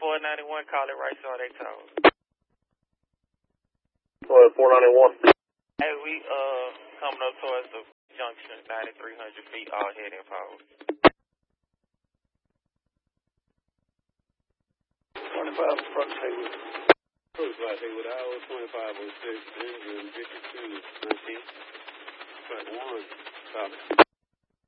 491, call it right, so they told. Well, 491. Hey, we coming up towards the junction, 9,300 feet, all heading forward. 25 front table. Cruise Light Haywood, Iowa, 2506, engine 5219. Track 1, stop.